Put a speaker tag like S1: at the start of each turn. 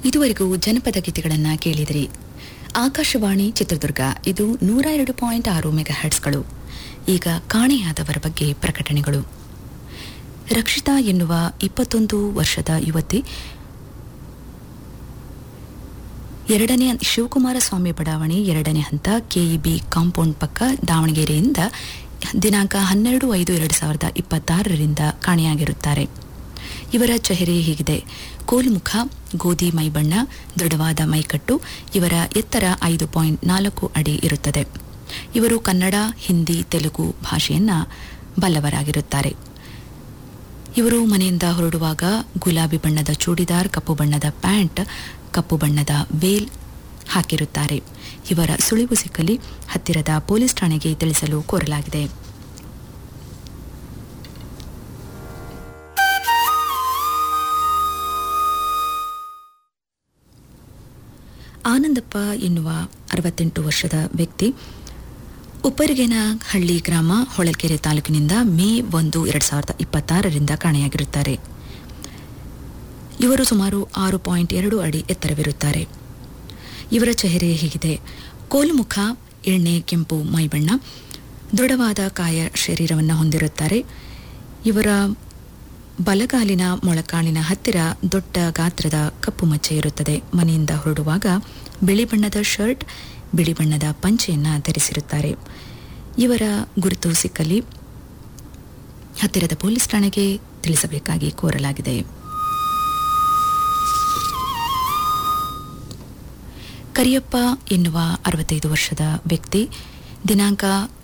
S1: ಇದುವರೆಗೂ ಜನಪದ ಗೀತೆಗಳನ್ನು ಕೇಳಿದಿರಿ. ಆಕಾಶವಾಣಿ ಚಿತ್ರದುರ್ಗ, ಇದು 102.6 ಮೆಗಾಹರ್ಟ್ಸ್ಗಳು. ಈಗ ಕಾಣೆಯಾದವರ ಬಗ್ಗೆ ಪ್ರಕಟಣೆಗಳು. ರಕ್ಷಿತಾ ಎನ್ನುವ 21 ವರ್ಷದ ಯುವತಿ ಶಿವಕುಮಾರ ಸ್ವಾಮಿ ಬಡಾವಣೆ 2ನೇ ಹಂತ ಕೆಇಬಿ ಕಾಂಪೌಂಡ್ ಪಕ್ಕ ದಾವಣಗೆರೆಯಿಂದ ದಿನಾಂಕ 12/5/2026 ಕಾಣೆಯಾಗಿರುತ್ತಾರೆ. ಇವರ ಚೆಹರೆ ಹೀಗಿದೆ: ಕೋಲ್ಮುಖ, ಗೋಧಿ ಮೈಬಣ್ಣ, ದೃಢವಾದ ಮೈಕಟ್ಟು. ಇವರ ಎತ್ತರ 5.4 ಅಡಿ ಇರುತ್ತದೆ. ಇವರು ಕನ್ನಡ, ಹಿಂದಿ, ತೆಲುಗು ಭಾಷೆಯನ್ನ ಬಲ್ಲವರಾಗಿರುತ್ತಾರೆ. ಇವರು ಮನೆಯಿಂದ ಹೊರಡುವಾಗ ಗುಲಾಬಿ ಬಣ್ಣದ ಚೂಡಿದಾರ್, ಕಪ್ಪು ಬಣ್ಣದ ಪ್ಯಾಂಟ್, ಕಪ್ಪು ಬಣ್ಣದ ವೇಲ್ ಹಾಕಿರುತ್ತಾರೆ. ಇವರ ಸುಳಿವು ಸಿಕ್ಕಲ್ಲಿ ಹತ್ತಿರದ ಪೊಲೀಸ್ ಠಾಣೆಗೆ ತಿಳಿಸಲು ಕೋರಲಾಗಿದೆ. ಆನಂದಪ್ಪ ಎನ್ನುವ 68 ವರ್ಷದ ವ್ಯಕ್ತಿ ಉಪ್ಪರಿಗೇನಹಳ್ಳಿ ಗ್ರಾಮ, ಹೊಳಲ್ಕೆರೆ ತಾಲೂಕಿನಿಂದ ಮೇ 1, 2026 ಕಾಣೆಯಾಗಿರುತ್ತಾರೆ. ಇವರು ಸುಮಾರು 6.2 ಅಡಿ ಎತ್ತರವಿರುತ್ತಾರೆ. ಇವರ ಚೆಹರೆ ಹೀಗಿದೆ: ಕೋಲ್ಮುಖ, ಎಣ್ಣೆ ಕೆಂಪು ಮೈಬಣ್ಣ, ದೃಢವಾದ ಕಾಯ ಶರೀರವನ್ನು ಹೊಂದಿರುತ್ತಾರೆ. ಇವರ ಬಲಗಾಲಿನ ಮೊಳಕಾಲಿನ ಹತ್ತಿರ ದೊಡ್ಡ ಗಾತ್ರದ ಕಪ್ಪು ಮಚ್ಚೆ ಇರುತ್ತದೆ. ಮನೆಯಿಂದ ಹೊರಡುವಾಗ ಬಿಳಿ ಬಣ್ಣದ ಶರ್ಟ್, ಬಿಳಿ ಬಣ್ಣದ ಪಂಚೆಯನ್ನು ಧರಿಸಿರುತ್ತಾರೆ. ಇವರ ಗುರುತು ಸಿಕ್ಕಲ್ಲಿ ಹತ್ತಿರದ ಪೊಲೀಸ್ ಠಾಣೆಗೆ ತಿಳಿಸಬೇಕಾಗಿ ಕೋರಲಾಗಿದೆ. ಕರಿಯಪ್ಪ ಎನ್ನುವ 65 ವರ್ಷದ ವ್ಯಕ್ತಿ ದಿನಾಂಕ